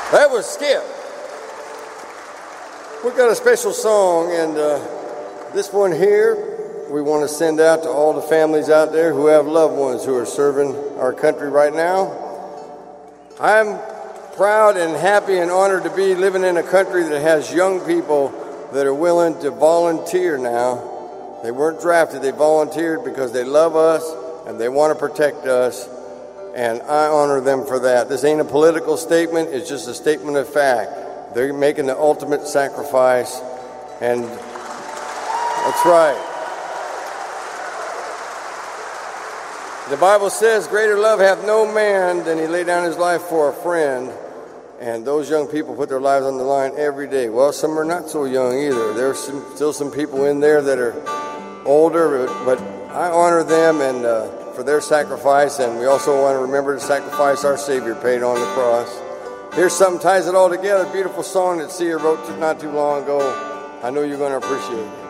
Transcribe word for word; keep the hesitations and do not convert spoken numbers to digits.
That was Skip. We've got a special song, and uh, this one here, we want to send out to all the families out there who have loved ones who are serving our country right now. I'm proud and happy and honored to be living in a country that has young people that are willing to volunteer now. They weren't drafted, they volunteered because they love us and they want to protect us, and I honor them for that. This ain't a political statement, it's just a statement of fact. They're making the ultimate sacrifice, and that's right. The Bible says, greater love hath no man than he lay down his life for a friend. And those young people put their lives on the line every day. Well, some are not so young either. There's some, still some people in there that are older, but, but I honor them and uh, for their sacrifice, and we also want to remember the sacrifice our Savior paid on the cross. Here's something ties it all together, a beautiful song that Sia wrote not too long ago. I know you're going to appreciate it.